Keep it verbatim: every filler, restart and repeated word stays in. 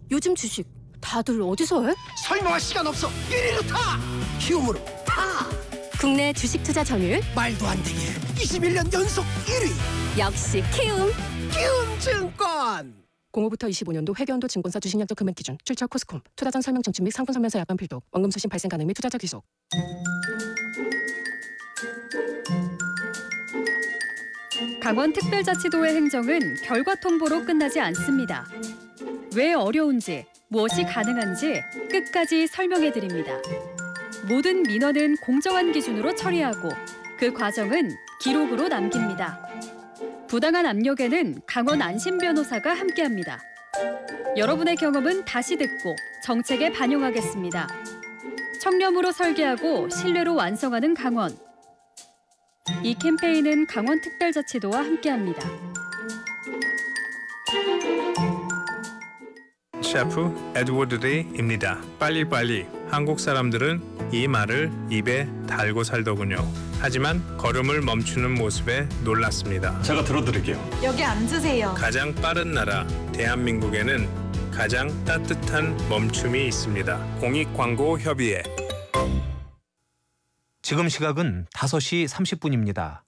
요즘 주식 다들 어디서 해? 설명할 시간 없어. 일 위로 타. 키움으로 타. 국내 주식 투자 점유율 말도 안 되게 이십일 년 연속 일 위. 역시 키움. 키움증권. 공오부터 이십오 년도 회계연도 증권사 주식약정 금액 기준 출처 코스콤 투자 전 설명 청취 및 상품 설명서 약관 필독 원금 수신 발생 가능 및 투자자 귀속. 강원특별자치도의 행정은 결과 통보로 끝나지 않습니다. 왜 어려운지, 무엇이 가능한지 끝까지 설명해 드립니다. 모든 민원은 공정한 기준으로 처리하고 그 과정은 기록으로 남깁니다. 부당한 압력에는 강원 안심 변호사가 함께합니다. 여러분의 경험은 다시 듣고 정책에 반영하겠습니다. 청렴으로 설계하고 신뢰로 완성하는 강원. 이 캠페인은 강원특별자치도와 함께합니다. 셰프 에드워드 데이입니다. 빨리빨리. 한국 사람들은 이 말을 입에 달고 살더군요. 하지만 걸음을 멈추는 모습에 놀랐습니다. 제가 들어드릴게요. 여기 앉으세요. 가장 빠른 나라 대한민국에는 가장 따뜻한 멈춤이 있습니다. 공익광고협의회. 지금 시각은 다섯 시 삼십 분입니다.